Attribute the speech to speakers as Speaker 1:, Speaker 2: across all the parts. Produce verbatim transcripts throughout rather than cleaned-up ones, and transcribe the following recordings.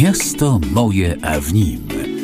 Speaker 1: Miasto moje, a w nim.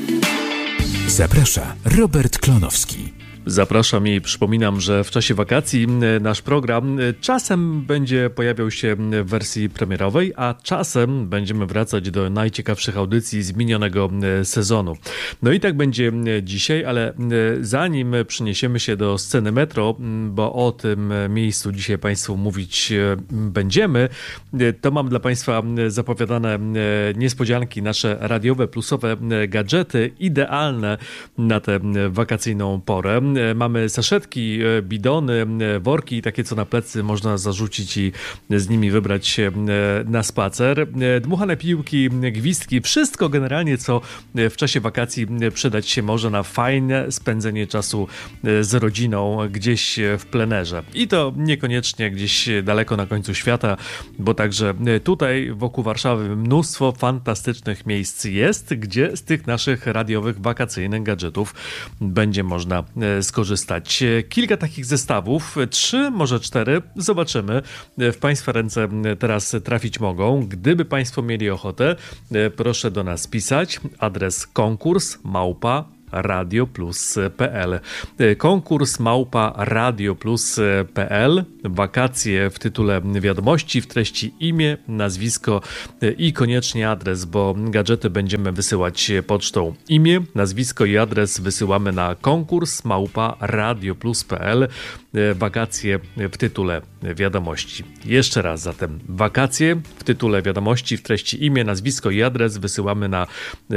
Speaker 1: Zaprasza Robert Klonowski.
Speaker 2: Zapraszam i przypominam, że w czasie wakacji nasz program czasem będzie pojawiał się w wersji premierowej, a czasem będziemy wracać do najciekawszych audycji z minionego sezonu. No i tak będzie dzisiaj, ale zanim przeniesiemy się do sceny metro, bo o tym miejscu dzisiaj Państwu mówić będziemy, to mam dla Państwa zapowiadane niespodzianki, nasze radiowe, plusowe gadżety, idealne na tę wakacyjną porę. Mamy saszetki, bidony, worki, takie co na plecy można zarzucić i z nimi wybrać się na spacer. Dmuchane piłki, gwizdki, wszystko generalnie co w czasie wakacji przydać się może na fajne spędzenie czasu z rodziną gdzieś w plenerze. I to niekoniecznie gdzieś daleko na końcu świata, bo także tutaj wokół Warszawy mnóstwo fantastycznych miejsc jest, gdzie z tych naszych radiowych, wakacyjnych gadżetów będzie można skorzystać. Kilka takich zestawów, trzy, może cztery, zobaczymy. W Państwa ręce teraz trafić mogą. Gdyby Państwo mieli ochotę, proszę do nas pisać. Adres konkurs małpa radioplus kropka p l. Konkurs małpa radioplus kropka p l. Wakacje w tytule wiadomości, w treści imię, nazwisko i koniecznie adres, bo gadżety będziemy wysyłać pocztą. Imię, nazwisko i adres wysyłamy na konkurs małpa radioplus kropka p l. Wakacje w tytule wiadomości. Jeszcze raz zatem. Wakacje w tytule wiadomości, w treści imię, nazwisko i adres wysyłamy na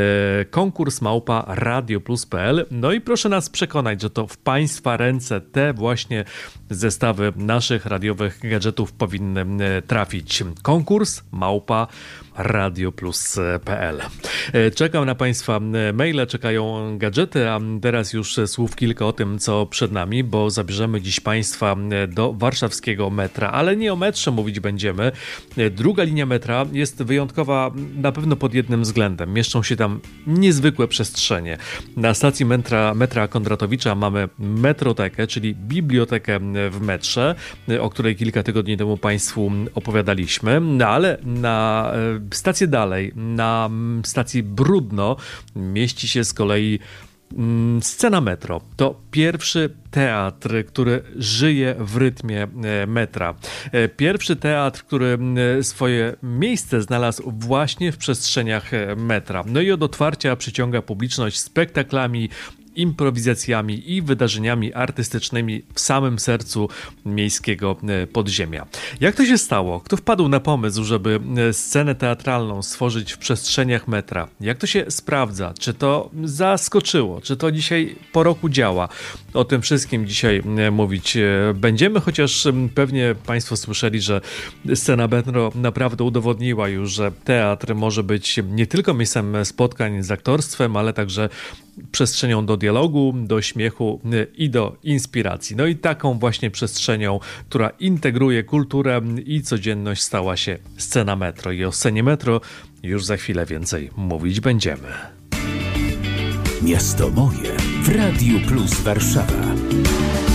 Speaker 2: konkurs małpa radioplus kropka p l. No i proszę nas przekonać, że to w Państwa ręce te właśnie zestawy naszych radiowych gadżetów powinny trafić. Konkurs małpa radioplus kropka p l. Czekam na Państwa maile, czekają gadżety, a teraz już słów kilka o tym, co przed nami, bo zabierzemy dziś Państwa do warszawskiego metra, ale nie o metrze mówić będziemy. Druga linia metra jest wyjątkowa na pewno pod jednym względem. Mieszczą się tam niezwykłe przestrzenie. Na stacji metra, metra Kondratowicza mamy metrotekę, czyli bibliotekę w metrze, o której kilka tygodni temu Państwu opowiadaliśmy, no ale na stację dalej, na stacji Brudno mieści się z kolei scena metro. To pierwszy teatr, który żyje w rytmie metra. Pierwszy teatr, który swoje miejsce znalazł właśnie w przestrzeniach metra. No i od otwarcia przyciąga publiczność spektaklami, improwizacjami i wydarzeniami artystycznymi w samym sercu miejskiego podziemia. Jak to się stało? Kto wpadł na pomysł, żeby scenę teatralną stworzyć w przestrzeniach metra? Jak to się sprawdza? Czy to zaskoczyło? Czy to dzisiaj po roku działa? O tym wszystkim dzisiaj mówić będziemy, chociaż pewnie Państwo słyszeli, że scena metro naprawdę udowodniła już, że teatr może być nie tylko miejscem spotkań z aktorstwem, ale także przestrzenią do dialogu, do śmiechu i do inspiracji. No i taką właśnie przestrzenią, która integruje kulturę i codzienność, stała się scena metro. I o scenie metro już za chwilę więcej mówić będziemy.
Speaker 1: Miasto moje w Radiu Plus Warszawa.